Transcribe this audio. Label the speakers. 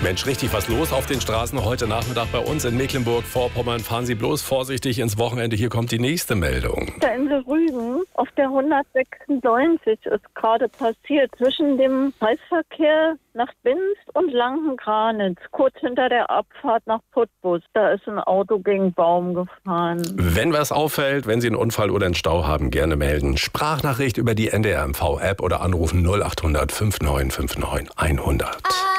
Speaker 1: Mensch, richtig was los auf den Straßen heute Nachmittag bei uns in Mecklenburg-Vorpommern. Fahren Sie bloß vorsichtig ins Wochenende. Hier kommt die nächste Meldung.
Speaker 2: Der Insel Rügen auf der 196 ist gerade passiert zwischen dem Kreisverkehr nach Binz und Langen-Granitz, kurz hinter der Abfahrt nach Putbus. Da ist ein Auto gegen einen Baum gefahren.
Speaker 1: Wenn was auffällt, wenn Sie einen Unfall oder einen Stau haben, gerne melden. Sprachnachricht über die NDR-MV-App oder anrufen 0800 5959 100.